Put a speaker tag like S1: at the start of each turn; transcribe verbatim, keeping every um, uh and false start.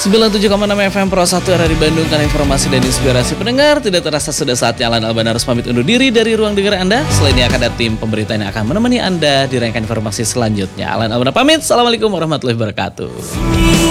S1: sembilan puluh tujuh koma enam F M Pro satu R di Bandung, karena informasi dan inspirasi pendengar. Tidak terasa sudah saatnya Alan Alban harus pamit undur diri dari ruang dengar Anda. Selainnya akan ada tim pemberitaan yang akan menemani Anda di rangkaian informasi selanjutnya. Alan Alban pamit. Assalamualaikum warahmatullahi wabarakatuh.